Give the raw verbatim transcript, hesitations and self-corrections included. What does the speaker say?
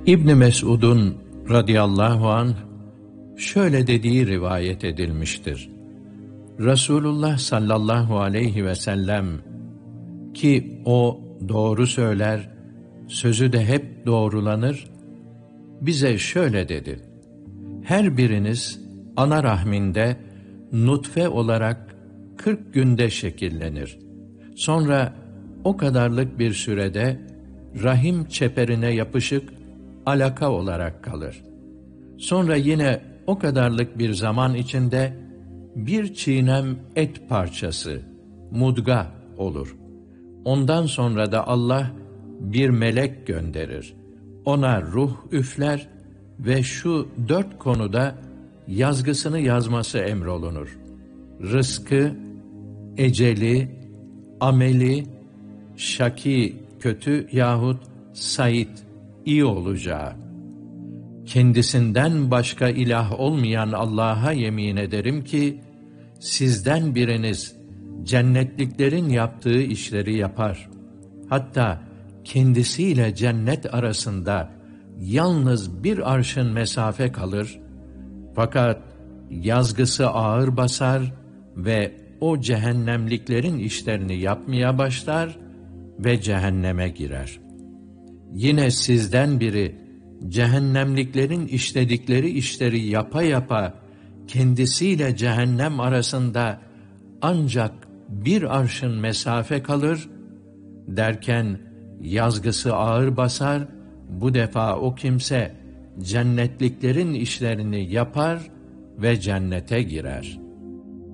İbn Mes'ud'un radıyallahu anh şöyle dediği rivayet edilmiştir. Resulullah sallallahu aleyhi ve sellem ki o doğru söyler, sözü de hep doğrulanır, bize şöyle dedi: her biriniz ana rahminde nutfe olarak kırk günde şekillenir. Sonra o kadarlık bir sürede rahim çeperine yapışık alaka olarak kalır. Sonra yine o kadarlık bir zaman içinde bir çiğnem et parçası, mudga olur. Ondan sonra da Allah bir melek gönderir. Ona ruh üfler ve şu dört konuda yazgısını yazması emrolunur: rızkı, eceli, ameli, şaki kötü yahut sait iyi olacağı. Kendisinden başka ilah olmayan Allah'a yemin ederim ki, sizden biriniz cennetliklerin yaptığı işleri yapar. Hatta kendisiyle cennet arasında yalnız bir arşın mesafe kalır. Fakat yazgısı ağır basar ve o cehennemliklerin işlerini yapmaya başlar ve cehenneme girer. Yine sizden biri cehennemliklerin işledikleri işleri yapa yapa kendisiyle cehennem arasında ancak bir arşın mesafe kalır derken yazgısı ağır basar, bu defa o kimse cennetliklerin işlerini yapar ve cennete girer.